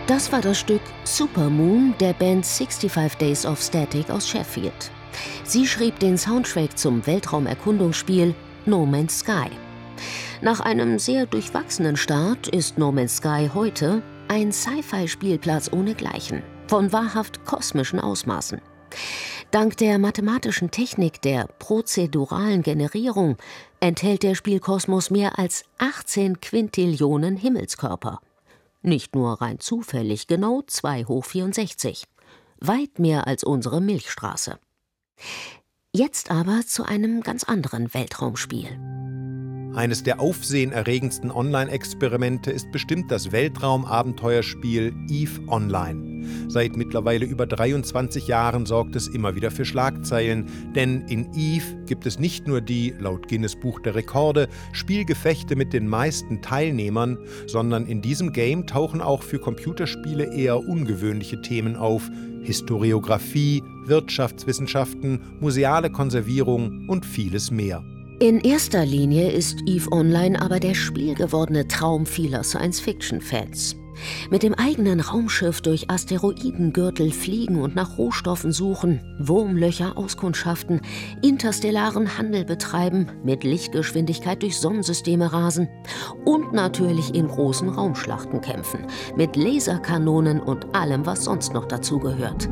Das war das Stück Supermoon der Band 65 Days of Static aus Sheffield. Sie schrieb den Soundtrack zum Weltraumerkundungsspiel No Man's Sky. Nach einem sehr durchwachsenen Start ist No Man's Sky heute ein Sci-Fi-Spielplatz ohnegleichen, von wahrhaft kosmischen Ausmaßen. Dank der mathematischen Technik der prozeduralen Generierung enthält der Spielkosmos mehr als 18 Quintillionen Himmelskörper. Nicht nur rein zufällig genau 2 hoch 64. Weit mehr als unsere Milchstraße. Jetzt aber zu einem ganz anderen Weltraumspiel. Eines der aufsehenerregendsten Online-Experimente ist bestimmt das Weltraumabenteuerspiel EVE Online. Seit mittlerweile über 23 Jahren sorgt es immer wieder für Schlagzeilen, denn in EVE gibt es nicht nur die, laut Guinness Buch der Rekorde, Spielgefechte mit den meisten Teilnehmern, sondern in diesem Game tauchen auch für Computerspiele eher ungewöhnliche Themen auf: Historiographie, Wirtschaftswissenschaften, museale Konservierung und vieles mehr. In erster Linie ist EVE Online aber der spielgewordene Traum vieler Science-Fiction-Fans. Mit dem eigenen Raumschiff durch Asteroidengürtel fliegen und nach Rohstoffen suchen, Wurmlöcher auskundschaften, interstellaren Handel betreiben, mit Lichtgeschwindigkeit durch Sonnensysteme rasen und natürlich in großen Raumschlachten kämpfen, mit Laserkanonen und allem, was sonst noch dazugehört.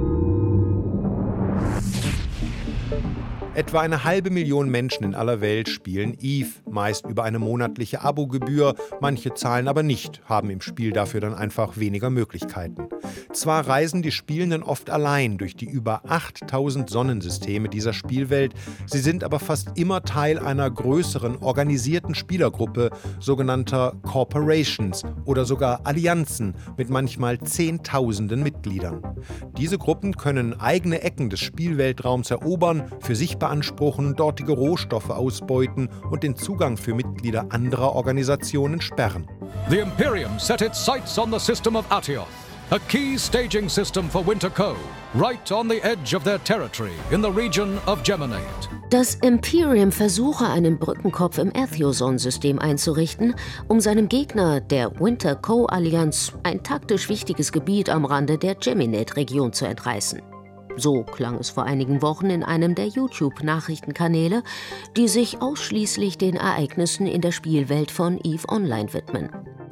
Etwa 500.000 Menschen in aller Welt spielen EVE, meist über eine monatliche Abogebühr. Manche zahlen aber nicht, haben im Spiel dafür dann einfach weniger Möglichkeiten. Zwar reisen die Spielenden oft allein durch die über 8000 Sonnensysteme dieser Spielwelt, sie sind aber fast immer Teil einer größeren, organisierten Spielergruppe, sogenannter Corporations oder sogar Allianzen mit manchmal Zehntausenden Mitgliedern. Diese Gruppen können eigene Ecken des Spielweltraums erobern, für sich beanspruchen, dortige Rohstoffe ausbeuten und den Zugang für Mitglieder anderer Organisationen sperren. The Imperium set its sights on the system of Athioth, a key staging system for Winter Co, right on the edge of their territory in the region of Geminate. Das Imperium versuche, einen Brückenkopf im Athioson-System einzurichten, um seinem Gegner, der Winter Co-Allianz, ein taktisch wichtiges Gebiet am Rande der Geminate-Region zu entreißen. So klang es vor einigen Wochen in einem der YouTube-Nachrichtenkanäle, die sich ausschließlich den Ereignissen in der Spielwelt von EVE Online widmen.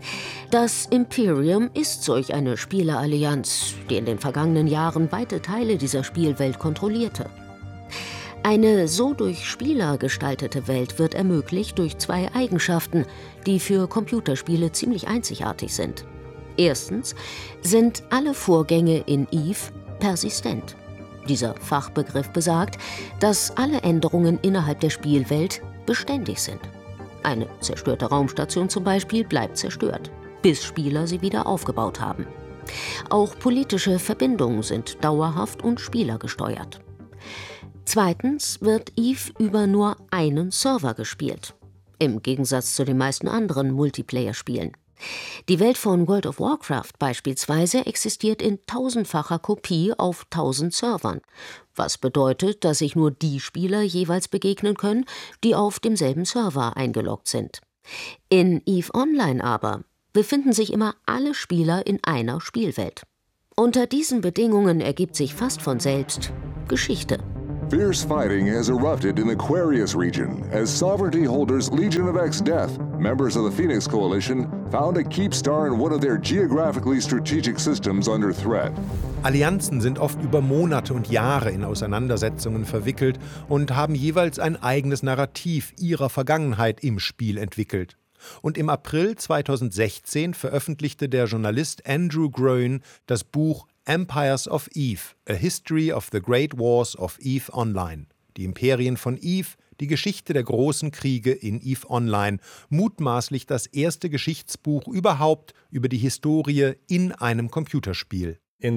Das Imperium ist solch eine Spielerallianz, die in den vergangenen Jahren weite Teile dieser Spielwelt kontrollierte. Eine so durch Spieler gestaltete Welt wird ermöglicht durch 2 Eigenschaften, die für Computerspiele ziemlich einzigartig sind. Erstens sind alle Vorgänge in EVE persistent. Dieser Fachbegriff besagt, dass alle Änderungen innerhalb der Spielwelt beständig sind. Eine zerstörte Raumstation zum Beispiel bleibt zerstört, bis Spieler sie wieder aufgebaut haben. Auch politische Verbindungen sind dauerhaft und spielergesteuert. Zweitens wird EVE über nur einen Server gespielt, im Gegensatz zu den meisten anderen Multiplayer-Spielen. Die Welt von World of Warcraft beispielsweise existiert in 1000-facher Kopie auf 1000 Servern, was bedeutet, dass sich nur die Spieler jeweils begegnen können, die auf demselben Server eingeloggt sind. In EVE Online aber befinden sich immer alle Spieler in einer Spielwelt. Unter diesen Bedingungen ergibt sich fast von selbst Geschichte. Fierce fighting has erupted in the Aquarius region as sovereignty holders Legion of X-Death, members of the Phoenix Coalition, found a keep star in one of their geographically strategic systems under threat. Allianzen sind oft über Monate und Jahre in Auseinandersetzungen verwickelt und haben jeweils ein eigenes Narrativ ihrer Vergangenheit im Spiel entwickelt. Und im April 2016 veröffentlichte der Journalist Andrew Groen das Buch Empires of EVE, A History of the Great Wars of EVE Online. Die Imperien von EVE, die Geschichte der großen Kriege in EVE Online. Mutmaßlich das erste Geschichtsbuch überhaupt über die Historie in einem Computerspiel. In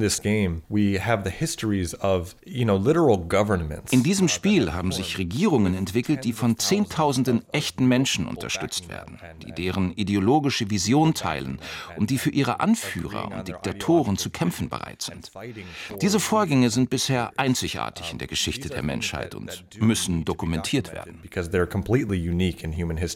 diesem Spiel haben sich Regierungen entwickelt, die von Zehntausenden echten Menschen unterstützt werden, die deren ideologische Vision teilen und die für ihre Anführer und Diktatoren zu kämpfen bereit sind. Diese Vorgänge sind bisher einzigartig in der Geschichte der Menschheit und müssen dokumentiert werden.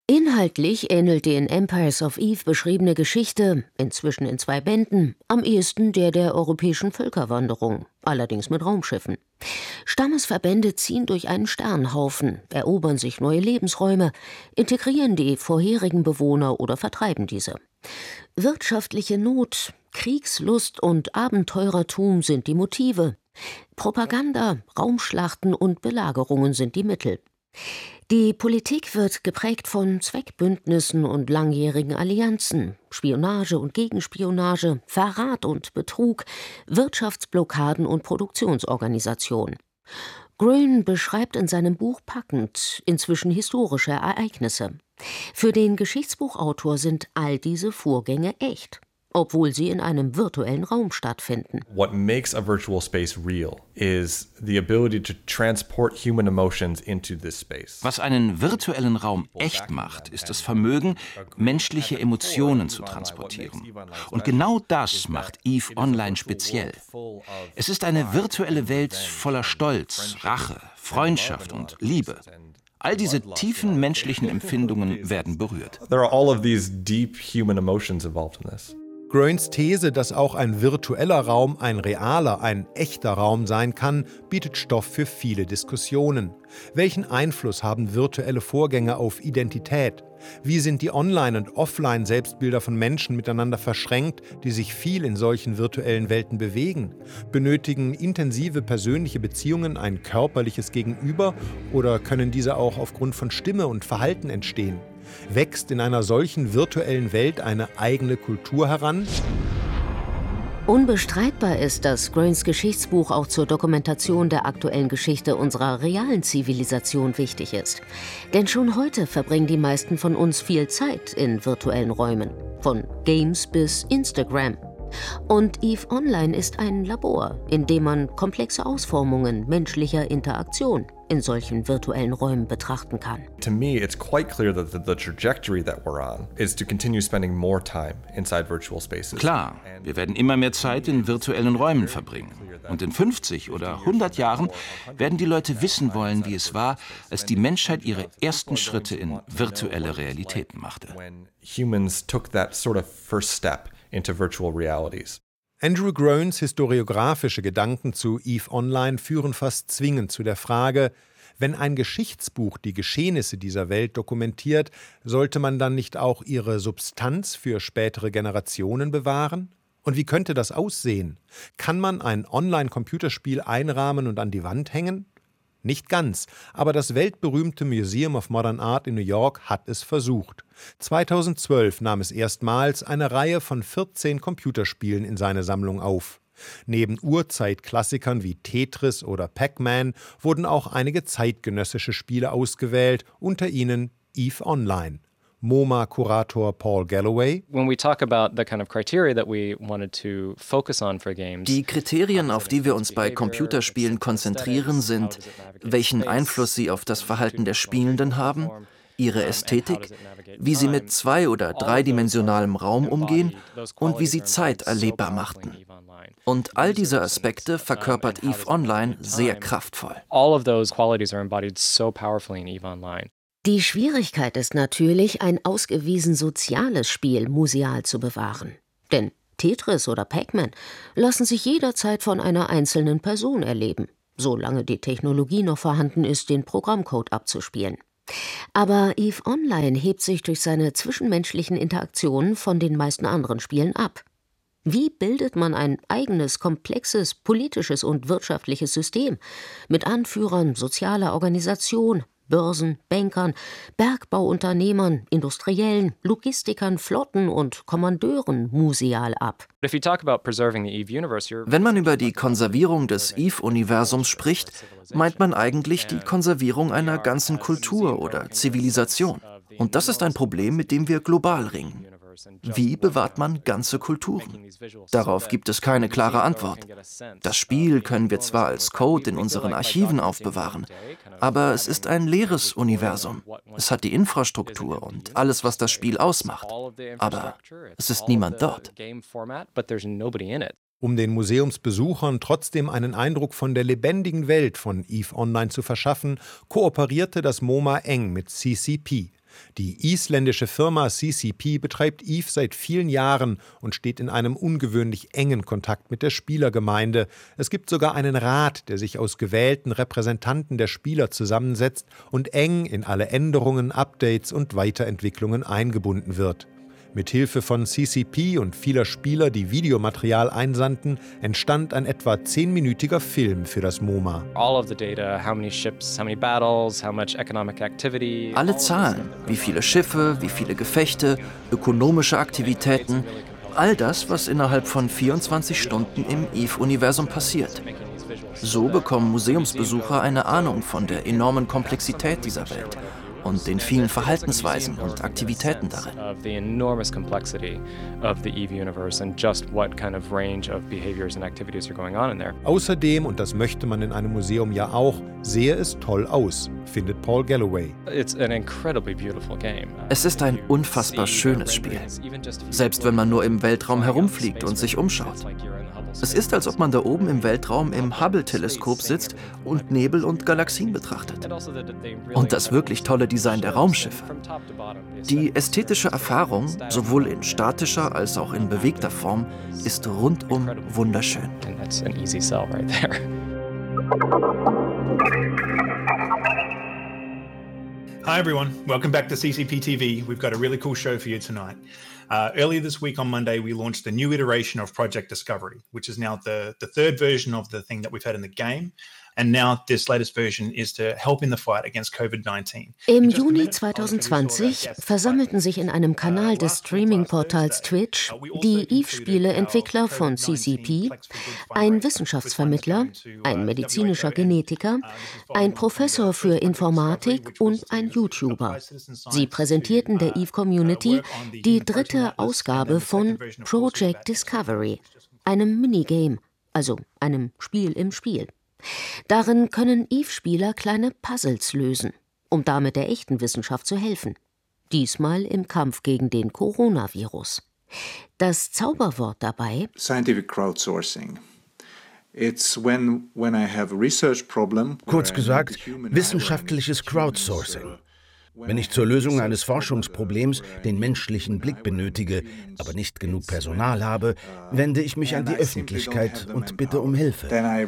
Inhaltlich ähnelt die in Empires of Eve beschriebene Geschichte, inzwischen in 2 Bänden, am ehesten der europäischen Völkerwanderung, allerdings mit Raumschiffen. Stammesverbände ziehen durch einen Sternhaufen, erobern sich neue Lebensräume, integrieren die vorherigen Bewohner oder vertreiben diese. Wirtschaftliche Not, Kriegslust und Abenteurertum sind die Motive. Propaganda, Raumschlachten und Belagerungen sind die Mittel. Die Politik wird geprägt von Zweckbündnissen und langjährigen Allianzen, Spionage und Gegenspionage, Verrat und Betrug, Wirtschaftsblockaden und Produktionsorganisation. Groen beschreibt in seinem Buch packend inzwischen historische Ereignisse. Für den Geschichtsbuchautor sind all diese Vorgänge echt, obwohl sie in einem virtuellen Raum stattfinden. What makes a virtual space real is the ability to transport human emotions into this space. Was einen virtuellen Raum echt macht, ist das Vermögen, menschliche Emotionen zu transportieren. Und genau das macht EVE Online speziell. Es ist eine virtuelle Welt voller Stolz, Rache, Freundschaft und Liebe. All diese tiefen menschlichen Empfindungen werden berührt. There are all of these deep human emotions involved in this. Groens These, dass auch ein virtueller Raum ein realer, ein echter Raum sein kann, bietet Stoff für viele Diskussionen. Welchen Einfluss haben virtuelle Vorgänge auf Identität? Wie sind die Online- und Offline-Selbstbilder von Menschen miteinander verschränkt, die sich viel in solchen virtuellen Welten bewegen? Benötigen intensive persönliche Beziehungen ein körperliches Gegenüber oder können diese auch aufgrund von Stimme und Verhalten entstehen? Wächst in einer solchen virtuellen Welt eine eigene Kultur heran? Unbestreitbar ist, dass Groens Geschichtsbuch auch zur Dokumentation der aktuellen Geschichte unserer realen Zivilisation wichtig ist. Denn schon heute verbringen die meisten von uns viel Zeit in virtuellen Räumen, von Games bis Instagram. Und EVE Online ist ein Labor, in dem man komplexe Ausformungen menschlicher Interaktion in solchen virtuellen Räumen betrachten kann. To me, it's quite clear that the trajectory that we're on is to continue spending more time inside virtual spaces. Klar, wir werden immer mehr Zeit in virtuellen Räumen verbringen. Und in 50 oder 100 Jahren werden die Leute wissen wollen, wie es war, als die Menschheit ihre ersten Schritte in virtuelle Realitäten machte. When humans took that sort of first step into virtual realities. Andrew Groens historiografische Gedanken zu EVE Online führen fast zwingend zu der Frage, wenn ein Geschichtsbuch die Geschehnisse dieser Welt dokumentiert, sollte man dann nicht auch ihre Substanz für spätere Generationen bewahren? Und wie könnte das aussehen? Kann man ein Online-Computerspiel einrahmen und an die Wand hängen? Nicht ganz, aber das weltberühmte Museum of Modern Art in New York hat es versucht. 2012 nahm es erstmals eine Reihe von 14 Computerspielen in seine Sammlung auf. Neben Urzeitklassikern wie Tetris oder Pac-Man wurden auch einige zeitgenössische Spiele ausgewählt, unter ihnen EVE Online. MoMA-Kurator Paul Galloway. Die Kriterien, auf die wir uns bei Computerspielen konzentrieren, sind, welchen Einfluss sie auf das Verhalten der Spielenden haben, ihre Ästhetik, wie sie mit zwei- oder dreidimensionalem Raum umgehen und wie sie Zeit erlebbar machten. Und all diese Aspekte verkörpert EVE Online sehr kraftvoll. Die Schwierigkeit ist natürlich, ein ausgewiesen soziales Spiel museal zu bewahren. Denn Tetris oder Pac-Man lassen sich jederzeit von einer einzelnen Person erleben, solange die Technologie noch vorhanden ist, den Programmcode abzuspielen. Aber EVE Online hebt sich durch seine zwischenmenschlichen Interaktionen von den meisten anderen Spielen ab. Wie bildet man ein eigenes, komplexes, politisches und wirtschaftliches System mit Anführern sozialer Organisation, Börsen, Bankern, Bergbauunternehmern, Industriellen, Logistikern, Flotten und Kommandeuren museal ab? Wenn man über die Konservierung des EVE-Universums spricht, meint man eigentlich die Konservierung einer ganzen Kultur oder Zivilisation. Und das ist ein Problem, mit dem wir global ringen. Wie bewahrt man ganze Kulturen? Darauf gibt es keine klare Antwort. Das Spiel können wir zwar als Code in unseren Archiven aufbewahren, aber es ist ein leeres Universum. Es hat die Infrastruktur und alles, was das Spiel ausmacht. Aber es ist niemand dort. Um den Museumsbesuchern trotzdem einen Eindruck von der lebendigen Welt von EVE Online zu verschaffen, kooperierte das MoMA eng mit CCP. Die isländische Firma CCP betreibt EVE seit vielen Jahren und steht in einem ungewöhnlich engen Kontakt mit der Spielergemeinde. Es gibt sogar einen Rat, der sich aus gewählten Repräsentanten der Spieler zusammensetzt und eng in alle Änderungen, Updates und Weiterentwicklungen eingebunden wird. Mit Hilfe von CCP und vieler Spieler, die Videomaterial einsandten, entstand ein etwa 10-minütiger Film für das MoMA. Alle Zahlen, wie viele Schiffe, wie viele Gefechte, ökonomische Aktivitäten, all das, was innerhalb von 24 Stunden im EVE-Universum passiert. So bekommen Museumsbesucher eine Ahnung von der enormen Komplexität dieser Welt und den vielen Verhaltensweisen und Aktivitäten darin. Außerdem, und das möchte man in einem Museum ja auch, sehe es toll aus, findet Paul Galloway. Es ist ein unfassbar schönes Spiel, selbst wenn man nur im Weltraum herumfliegt und sich umschaut. Es ist, als ob man da oben im Weltraum im Hubble-Teleskop sitzt und Nebel und Galaxien betrachtet. Und das wirklich tolle Design der Raumschiffe. Die ästhetische Erfahrung, sowohl in statischer als auch in bewegter Form, ist rundum wunderschön. Hi everyone, welcome back to CCP TV. We've got a really cool show for you tonight. Earlier this week on Monday, we launched the new iteration of Project Discovery, which is now the third version of the thing that we've had in the game. And now this latest version is to help in the fight against COVID-19. Im Juni 2020 versammelten sich in einem Kanal des Streaming-Portals Twitch die EVE-Spiele-Entwickler von CCP, ein Wissenschaftsvermittler, ein medizinischer Genetiker, ein Professor für Informatik und ein YouTuber. Sie präsentierten der EVE-Community die dritte Ausgabe von Project Discovery, einem Minigame, also einem Spiel im Spiel. Darin können EVE-Spieler kleine Puzzles lösen, um damit der echten Wissenschaft zu helfen. Diesmal im Kampf gegen den Coronavirus. Das Zauberwort dabei: Scientific crowdsourcing. It's when I have a research problem. Kurz gesagt, wissenschaftliches Crowdsourcing. Wenn ich zur Lösung eines Forschungsproblems den menschlichen Blick benötige, aber nicht genug Personal habe, wende ich mich an die Öffentlichkeit und bitte um Hilfe.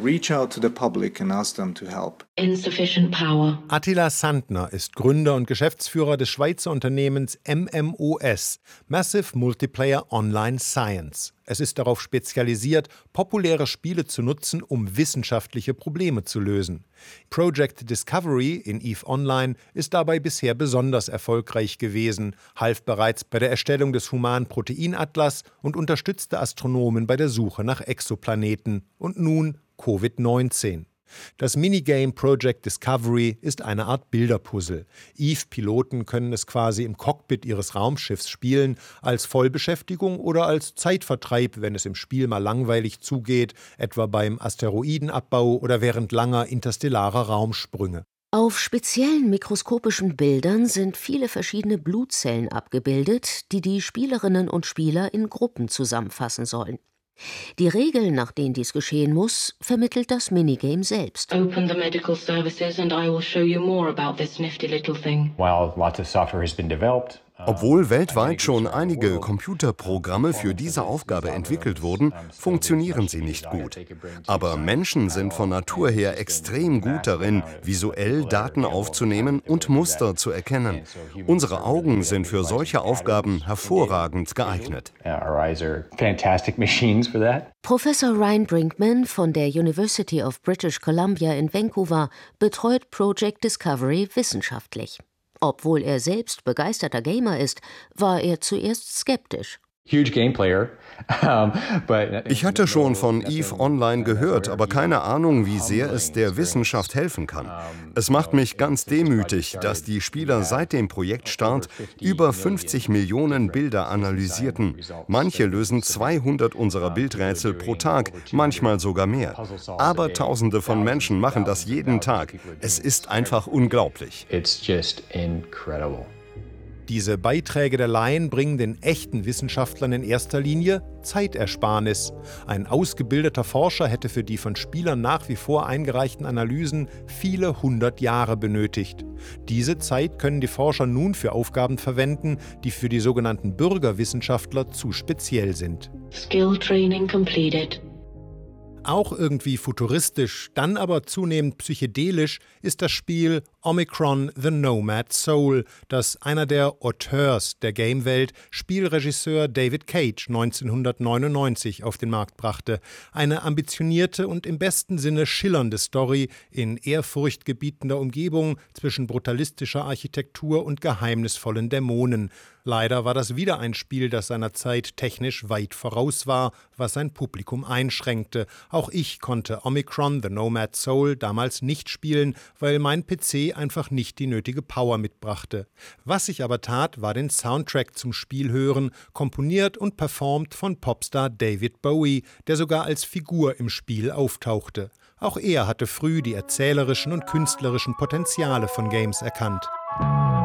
Attila Sandner ist Gründer und Geschäftsführer des Schweizer Unternehmens MMOS, Massive Multiplayer Online Science. Es ist darauf spezialisiert, populäre Spiele zu nutzen, um wissenschaftliche Probleme zu lösen. Project Discovery in EVE Online ist dabei bisher besonders erfolgreich gewesen, half bereits bei der Erstellung des Human Proteinatlas und unterstützte Astronomen bei der Suche nach Exoplaneten und nun Covid-19. Das Minigame Project Discovery ist eine Art Bilderpuzzle. EVE-Piloten können es quasi im Cockpit ihres Raumschiffs spielen, als Vollbeschäftigung oder als Zeitvertreib, wenn es im Spiel mal langweilig zugeht, etwa beim Asteroidenabbau oder während langer interstellarer Raumsprünge. Auf speziellen mikroskopischen Bildern sind viele verschiedene Blutzellen abgebildet, die die Spielerinnen und Spieler in Gruppen zusammenfassen sollen. Die Regeln, nach denen dies geschehen muss, vermittelt das Minigame selbst. Open the medical services and I will show you more about this nifty little thing. While lots of software has been developed, obwohl weltweit schon einige Computerprogramme für diese Aufgabe entwickelt wurden, funktionieren sie nicht gut. Aber Menschen sind von Natur her extrem gut darin, visuell Daten aufzunehmen und Muster zu erkennen. Unsere Augen sind für solche Aufgaben hervorragend geeignet. Professor Ryan Brinkman von der University of British Columbia in Vancouver betreut Project Discovery wissenschaftlich. Obwohl er selbst begeisterter Gamer ist, war er zuerst skeptisch. Ich hatte schon von EVE Online gehört, aber keine Ahnung, wie sehr es der Wissenschaft helfen kann. Es macht mich ganz demütig, dass die Spieler seit dem Projektstart über 50 Millionen Bilder analysierten. Manche lösen 200 unserer Bildrätsel pro Tag, manchmal sogar mehr. Aber Tausende von Menschen machen das jeden Tag. Es ist einfach unglaublich. Diese Beiträge der Laien bringen den echten Wissenschaftlern in erster Linie Zeitersparnis. Ein ausgebildeter Forscher hätte für die von Spielern nach wie vor eingereichten Analysen viele 100 Jahre benötigt. Diese Zeit können die Forscher nun für Aufgaben verwenden, die für die sogenannten Bürgerwissenschaftler zu speziell sind. Skill training completed. Auch irgendwie futuristisch, dann aber zunehmend psychedelisch ist das Spiel Omicron The Nomad Soul, das einer der Auteurs der Gamewelt, Spielregisseur David Cage 1999 auf den Markt brachte. Eine ambitionierte und im besten Sinne schillernde Story in ehrfurchtgebietender Umgebung zwischen brutalistischer Architektur und geheimnisvollen Dämonen. Leider war das wieder ein Spiel, das seiner Zeit technisch weit voraus war, was sein Publikum einschränkte. Auch ich konnte Omicron The Nomad Soul damals nicht spielen, weil mein PC einfach nicht die nötige Power mitbrachte. Was ich aber tat, war den Soundtrack zum Spiel hören, komponiert und performt von Popstar David Bowie, der sogar als Figur im Spiel auftauchte. Auch er hatte früh die erzählerischen und künstlerischen Potenziale von Games erkannt.